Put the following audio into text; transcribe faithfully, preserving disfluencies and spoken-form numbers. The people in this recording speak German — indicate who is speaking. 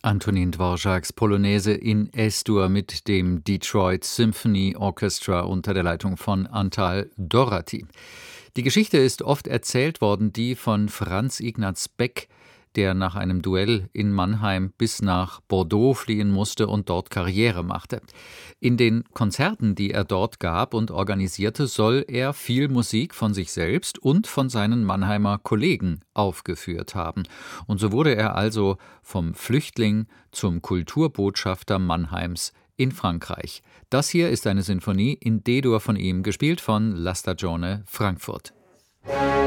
Speaker 1: Antonin Dvořáks Polonaise in Es-Dur mit dem Detroit Symphony Orchestra unter der Leitung von Antal Doherty. Die Geschichte ist oft erzählt worden, die von Franz Ignaz Beck, der nach einem Duell in Mannheim bis nach Bordeaux fliehen musste und dort Karriere machte. In den Konzerten, die er dort gab und organisierte, soll er viel Musik von sich selbst und von seinen Mannheimer Kollegen aufgeführt haben. Und so wurde er also vom Flüchtling zum Kulturbotschafter Mannheims in Frankreich. Das hier ist eine Sinfonie in D-Dur von ihm, gespielt von La Stagione Frankfurt.